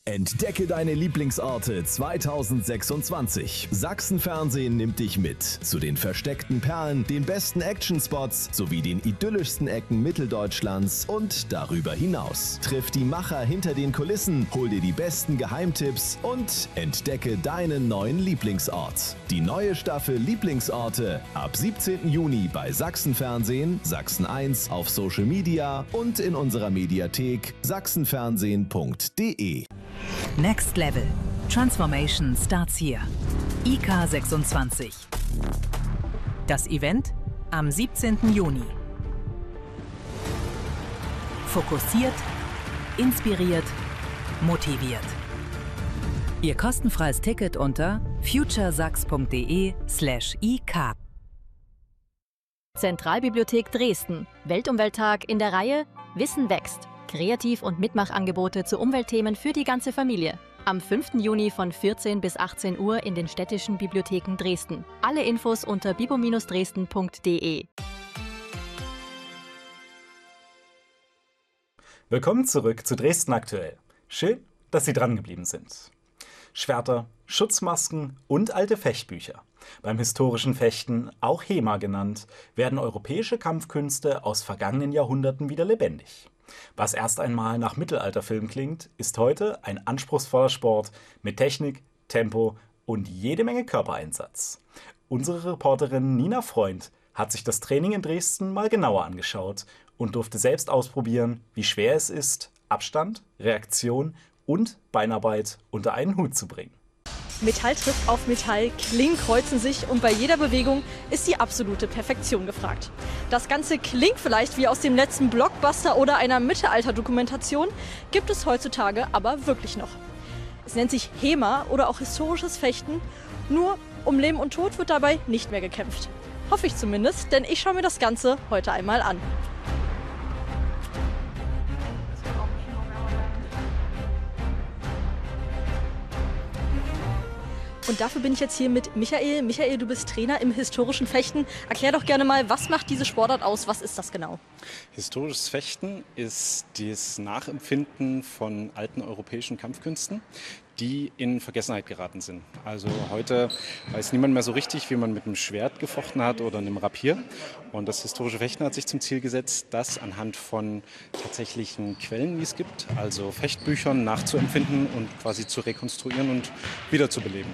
Entdecke deine Lieblingsorte 2026. Sachsenfernsehen nimmt dich mit zu den versteckten Perlen, den besten Actionspots sowie den idyllischsten Ecken Mitteldeutschlands und darüber hinaus. Triff die Macher hinter den Kulissen, hol dir die besten Geheimtipps und entdecke deinen neuen Lieblingsort. Die neue Staffel Lieblingsorte ab 17. Juni bei Sachsenfernsehen, Sachsen 1 auf Social Media und in unserer Mediathek sachsenfernsehen.de. Next Level. Transformation starts here. IK 26. Das Event am 17. Juni. Fokussiert, inspiriert, motiviert. Ihr kostenfreies Ticket unter futuresachs.de/ik. Zentralbibliothek Dresden. Weltumwelttag in der Reihe Wissen wächst. Kreativ- und Mitmachangebote zu Umweltthemen für die ganze Familie. Am 5. Juni von 14 bis 18 Uhr in den städtischen Bibliotheken Dresden. Alle Infos unter bibo-dresden.de. Willkommen zurück zu Dresden aktuell. Schön, dass Sie dran geblieben sind. Schwerter, Schutzmasken und alte Fechtbücher. Beim historischen Fechten, auch HEMA genannt, werden europäische Kampfkünste aus vergangenen Jahrhunderten wieder lebendig. Was erst einmal nach Mittelalterfilm klingt, ist heute ein anspruchsvoller Sport mit Technik, Tempo und jede Menge Körpereinsatz. Unsere Reporterin Nina Freund hat sich das Training in Dresden mal genauer angeschaut und durfte selbst ausprobieren, wie schwer es ist, Abstand, Reaktion und Beinarbeit unter einen Hut zu bringen. Metall trifft auf Metall, Klingen kreuzen sich und bei jeder Bewegung ist die absolute Perfektion gefragt. Das Ganze klingt vielleicht wie aus dem letzten Blockbuster oder einer Mittelalter-Dokumentation, gibt es heutzutage aber wirklich noch. Es nennt sich HEMA oder auch historisches Fechten, nur um Leben und Tod wird dabei nicht mehr gekämpft. Hoffe ich zumindest, denn ich schaue mir das Ganze heute einmal an. Und dafür bin ich jetzt hier mit Michael. Michael, du bist Trainer im historischen Fechten. Erklär doch gerne mal, was macht diese Sportart aus? Was ist das genau? Historisches Fechten ist das Nachempfinden von alten europäischen Kampfkünsten, die in Vergessenheit geraten sind. Also heute weiß niemand mehr so richtig, wie man mit einem Schwert gefochten hat oder einem Rapier. Und das historische Fechten hat sich zum Ziel gesetzt, das anhand von tatsächlichen Quellen, die es gibt, also Fechtbüchern, nachzuempfinden und quasi zu rekonstruieren und wiederzubeleben.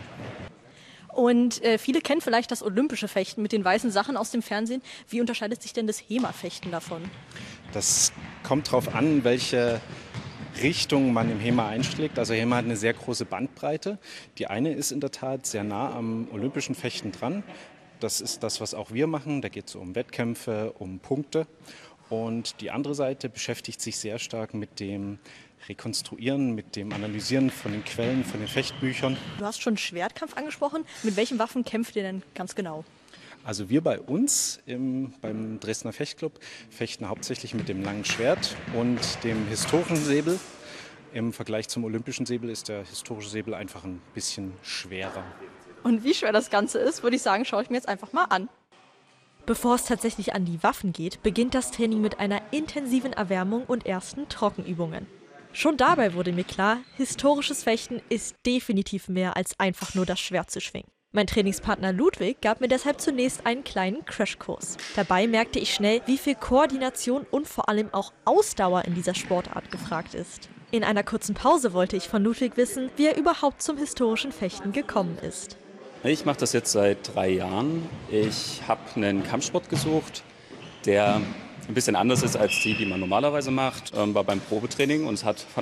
Und viele kennen vielleicht das olympische Fechten mit den weißen Sachen aus dem Fernsehen. Wie unterscheidet sich denn das HEMA-Fechten davon? Das kommt darauf an, welche Richtung man im HEMA einschlägt. Also HEMA hat eine sehr große Bandbreite. Die eine ist in der Tat sehr nah am olympischen Fechten dran. Das ist das, was auch wir machen. Da geht es um Wettkämpfe, um Punkte. Und die andere Seite beschäftigt sich sehr stark mit dem Rekonstruieren, mit dem Analysieren von den Quellen, von den Fechtbüchern. Du hast schon Schwertkampf angesprochen. Mit welchen Waffen kämpft ihr denn ganz genau? Also wir bei uns beim Dresdner Fechtclub fechten hauptsächlich mit dem langen Schwert und dem historischen Säbel. Im Vergleich zum olympischen Säbel ist der historische Säbel einfach ein bisschen schwerer. Und wie schwer das Ganze ist, würde ich sagen, schaue ich mir jetzt einfach mal an. Bevor es tatsächlich an die Waffen geht, beginnt das Training mit einer intensiven Erwärmung und ersten Trockenübungen. Schon dabei wurde mir klar, historisches Fechten ist definitiv mehr als einfach nur das Schwert zu schwingen. Mein Trainingspartner Ludwig gab mir deshalb zunächst einen kleinen Crashkurs. Dabei merkte ich schnell, wie viel Koordination und vor allem auch Ausdauer in dieser Sportart gefragt ist. In einer kurzen Pause wollte ich von Ludwig wissen, wie er überhaupt zum historischen Fechten gekommen ist. Ich mache das jetzt seit 3 Jahren. Ich habe einen Kampfsport gesucht, der ein bisschen anders ist als die man normalerweise macht. War beim Probetraining und es hat von